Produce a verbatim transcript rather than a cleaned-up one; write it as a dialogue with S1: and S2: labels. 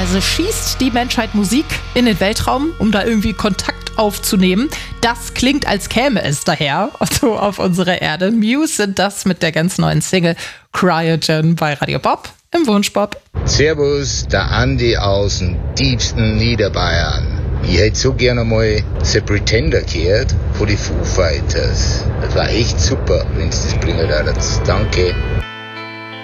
S1: Also schießt die Menschheit Musik in den Weltraum, um da irgendwie Kontakt aufzunehmen. Das klingt, als käme es daher, also auf unserer Erde. Muse sind das mit der ganz neuen Single Cryogen bei Radio Bob im Wunschbob.
S2: Servus, der Andi aus dem tiefsten Niederbayern. Ich hätte so gerne mal The Pretender gehört von die Foo Fighters. Das war echt super, wenn es das bringen würdet. Danke.